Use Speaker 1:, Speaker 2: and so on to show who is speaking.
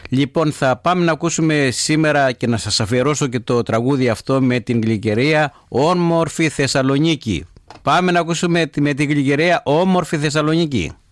Speaker 1: Λοιπόν, θα πάμε να ακούσουμε σήμερα και να σας αφιερώσω και το τραγούδι αυτό με την Γλυκερία «Όμορφη Θεσσαλονίκη». Πάμε να ακούσουμε με την Γλυκερία «Όμορφη Θεσσαλονίκη».